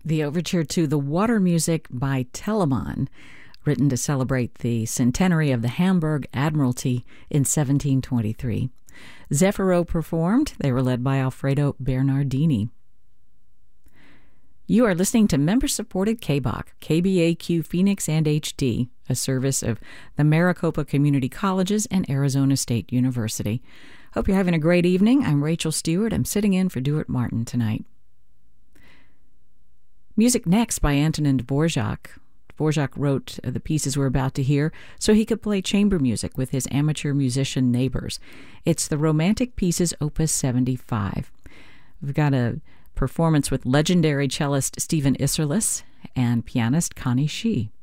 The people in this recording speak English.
The overture to The Water Music by Telemann, written to celebrate the centenary of the Hamburg Admiralty in 1723. Zeffiro performed. They were led by Alfredo Bernardini. You are listening to member-supported KBOC, KBAQ Phoenix and HD, a service of the Maricopa Community Colleges and Arizona State University. Hope you're having a great evening. I'm Rachel Stewart. I'm sitting in for Duart Martin tonight. Music next by Antonin Dvorak. Dvorak wrote the pieces we're about to hear so he could play chamber music with his amateur musician neighbors. It's the Romantic Pieces Opus 75. We've got a performance with legendary cellist Stephen Isserlis and pianist Connie Shee.